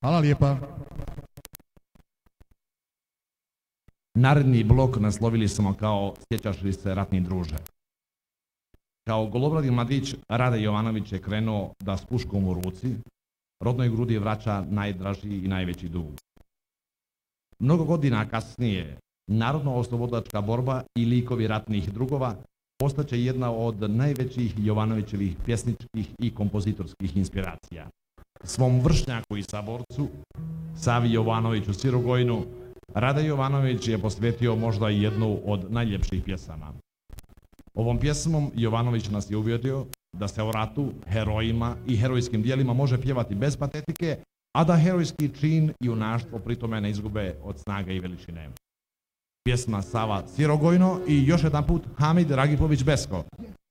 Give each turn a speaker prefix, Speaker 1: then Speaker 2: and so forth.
Speaker 1: Hvala lijepa.
Speaker 2: Naredni blok naslovili smo kao Sjećaš li se ratni druže. Kao golobradi mladić Rade Jovanović je krenuo da s puškom u ruci rodnoj grudi vraća najdraži i najveći dug. Mnogo godina kasnije narodno-oslobodilačka borba i likovi ratnih drugova postaće jedna od najvećih Jovanovićevih pjesničkih i kompozitorskih inspiracija. Svom vršnjaku i saborcu, Savi Jovanoviću Sirogojnu, Rade Jovanović je posvetio možda i jednu od najljepših pjesama. Ovom pjesmom Jovanović nas je uvjerio da se o ratu, herojima i herojskim dijelima može pjevati bez patetike, a da herojski čin i junaštvo pritome ne izgube od snage i veličine. Pjesma Sava Sirogojno i još jedan put Hamid Ragipović Besko.